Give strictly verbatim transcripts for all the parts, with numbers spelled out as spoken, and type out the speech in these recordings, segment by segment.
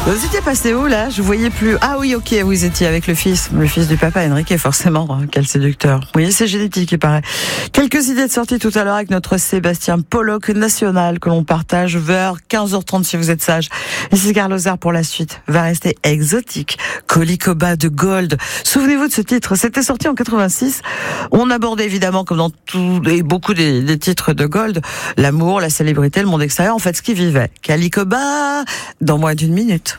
Vous étiez passé où là? Je vous voyais plus. Ah oui, ok, vous étiez avec le fils, le fils du papa, Enrique, forcément. Quel séducteur. Oui, c'est génétique, il paraît. Quelques idées de sortie tout à l'heure avec notre Sébastien Pollock national que l'on partage vers quinze heures trente si vous êtes sage. Ici Carl Ozer pour la suite. Va rester exotique. Colicoba de Gold. Souvenez-vous de ce titre. C'était sorti en quatre-vingt-six. On abordait évidemment, comme dans tous et beaucoup des, des titres de Gold, l'amour, la célébrité, le monde extérieur, en fait, ce qui vivait. Colicoba, dans moins d'une minute.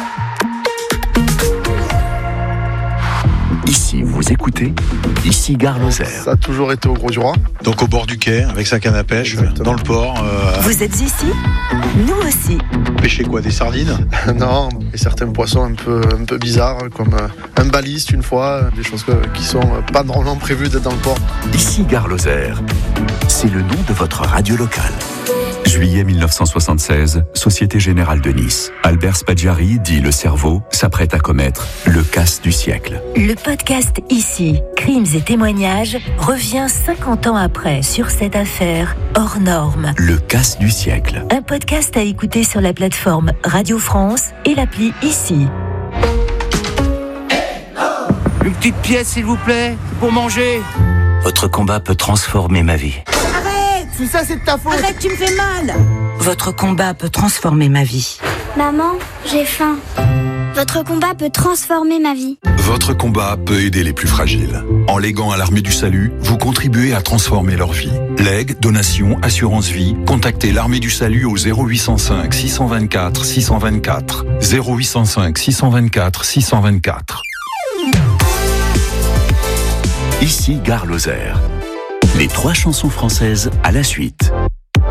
Ici, vous écoutez, ici Gare Lozère. Ça a toujours été au Gros du Roi. Donc au bord du quai, avec sa canne à pêche, exactement. Dans le port. Euh... Vous êtes ici? Nous aussi. Pêcher quoi, des sardines? Non, et certains poissons un peu, un peu bizarres, comme un baliste une fois, des choses qui sont pas normalement prévues d'être dans le port. Ici Gare Lozère, c'est le nom de votre radio locale. Juillet mille neuf cent soixante-seize, Société Générale de Nice. Albert Spaggiari, dit le cerveau, s'apprête à commettre le casse du siècle. Le podcast Ici, crimes et témoignages, revient cinquante ans après sur cette affaire hors norme. Le casse du siècle. Un podcast à écouter sur la plateforme Radio France et l'appli Ici. Une petite pièce, s'il vous plaît, pour manger. Votre combat peut transformer ma vie. Si ça, c'est de ta faute. Arrête, tu me fais mal. Votre combat peut transformer ma vie. Maman, j'ai faim. Votre combat peut transformer ma vie. Votre combat peut aider les plus fragiles. En léguant à l'Armée du Salut, vous contribuez à transformer leur vie. Legs, donations, assurance vie, contactez l'Armée du Salut au zéro huit cent cinq six cent vingt-quatre six cent vingt-quatre. zéro huit cent cinq six cent vingt-quatre six cent vingt-quatre. Ici Gare Lozère. Les trois chansons françaises à la suite.